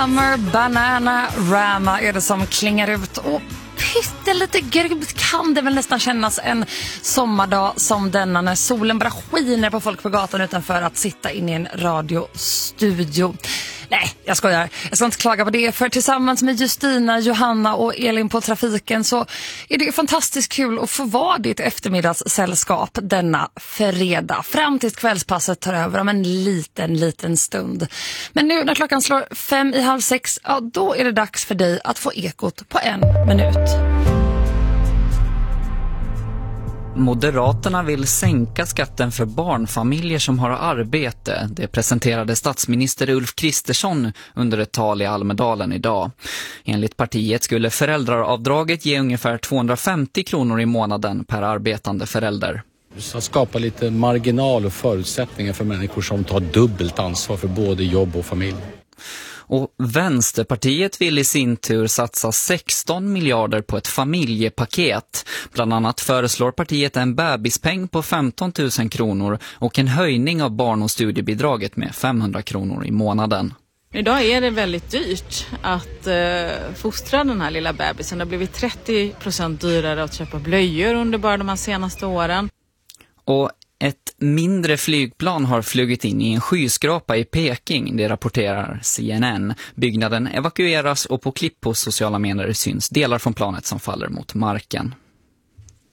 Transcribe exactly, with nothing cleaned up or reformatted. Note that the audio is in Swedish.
Summer Banana Rama är det som klingar ut, och pyttelite grymt kan det väl nästan kännas en sommardag som denna, när solen bara skiner på folk på gatan utanför att sitta inne i en radiostudio. Nej, jag skojar. Jag ska inte klaga på det, för tillsammans med Justina, Johanna och Elin på trafiken så är det fantastiskt kul att få vara ditt eftermiddagssällskap denna fredag. Fram tills kvällspasset tar över om en liten, liten stund. Men nu när klockan slår fem i halv sex, ja, då är det dags för dig att få ekot på en minut. Moderaterna vill sänka skatten för barnfamiljer som har arbete. Det presenterade statsminister Ulf Kristersson under ett tal i Almedalen idag. Enligt partiet skulle föräldraravdraget ge ungefär tvåhundrafemtio kronor i månaden per arbetande förälder. Så skapa lite marginal och förutsättningar för människor som tar dubbelt ansvar för både jobb och familj. Och Vänsterpartiet vill i sin tur satsa sexton miljarder på ett familjepaket. Bland annat föreslår partiet en bebispeng på femton tusen kronor och en höjning av barn- och studiebidraget med femhundra kronor i månaden. Idag är det väldigt dyrt att eh, fostra den här lilla bebisen. Det har blivit trettio procent dyrare att köpa blöjor under bara de här senaste åren. Och ett mindre flygplan har flugit in i en skyskrapa i Peking, det rapporterar C N N. Byggnaden evakueras och på klipp på sociala medier syns delar från planet som faller mot marken.